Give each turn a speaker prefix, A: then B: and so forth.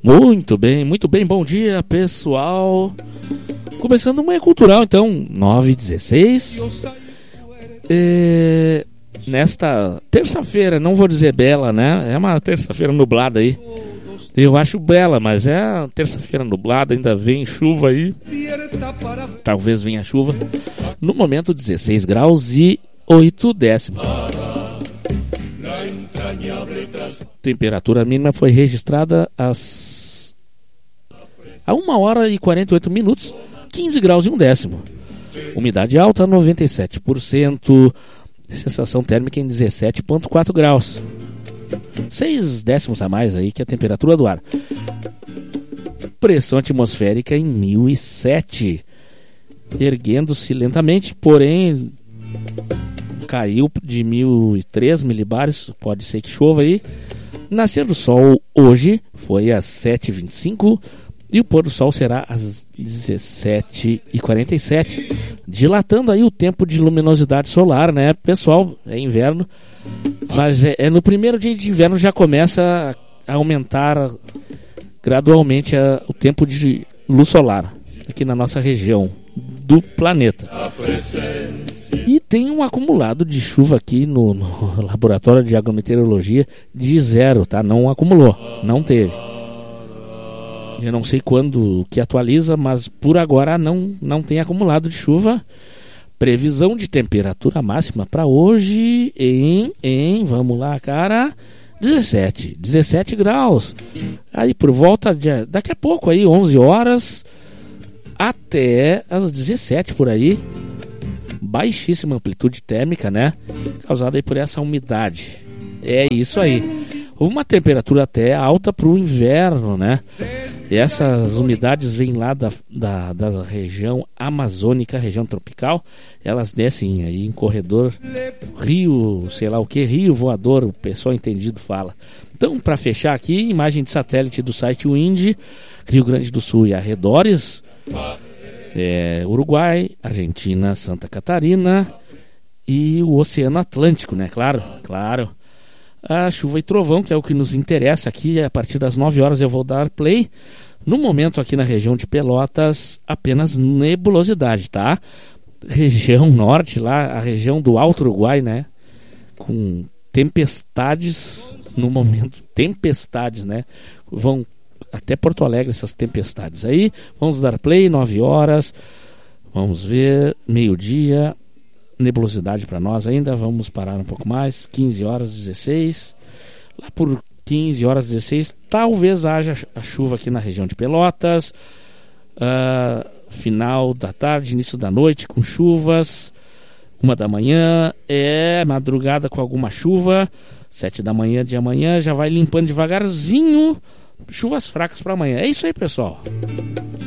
A: Muito bem, bom dia pessoal. Começando Manhã Cultural, então, 9h16. Nesta terça-feira, não vou dizer bela, né? É uma terça-feira nublada aí. Eu acho bela, mas é uma terça-feira nublada, ainda vem chuva aí. Talvez venha chuva. No momento, 16 graus e 8 décimos. Temperatura mínima foi registrada a 1h48, 15 graus e 1 décimo. Umidade alta, 97%. Sensação térmica em 17,4 graus. 6 décimos a mais aí que a temperatura do ar. Pressão atmosférica em 1007. Erguendo-se lentamente, porém caiu de 1003 milibares. Pode ser que chova aí. Nascer do sol hoje foi às 7h25 e o pôr do sol será às 17h47, dilatando aí o tempo de luminosidade solar, né, pessoal? É inverno, mas no primeiro dia de inverno já começa a aumentar gradualmente o tempo de luz solar aqui na nossa região do planeta. E tem um acumulado de chuva aqui no laboratório de agrometeorologia de 0, tá? Não acumulou, não teve. Eu não sei quando que atualiza, mas por agora não tem acumulado de chuva. Previsão de temperatura máxima para hoje vamos lá, cara, 17 graus. Aí por volta de daqui a pouco aí, 11 horas até as 17 por aí. Baixíssima amplitude térmica, né? Causada aí por essa umidade. É isso aí. Uma temperatura até alta para o inverno, né? E essas umidades vêm lá da região amazônica, região tropical. Elas descem aí em corredor, rio, sei lá o que, rio voador, o pessoal entendido fala. Então, para fechar aqui, imagem de satélite do site Wind, Rio Grande do Sul e arredores, Uruguai, Argentina, Santa Catarina e o Oceano Atlântico, né? Claro. A chuva e trovão, que é o que nos interessa aqui. A partir das 9 horas eu vou dar play. No momento aqui na região de Pelotas, apenas nebulosidade, tá? Região norte lá, a região do Alto Uruguai, né? Com tempestades, no momento, tempestades, né? Vão até Porto Alegre essas tempestades aí. Vamos dar play, 9 horas. Vamos ver, meio-dia. Nebulosidade para nós ainda, vamos parar um pouco mais, 15 horas 16, lá por 15 horas 16 talvez haja a chuva aqui na região de Pelotas, final da tarde, início da noite com chuvas, 1 da manhã, madrugada com alguma chuva, 7 da manhã de amanhã, já vai limpando devagarzinho, chuvas fracas para amanhã. É isso aí, pessoal.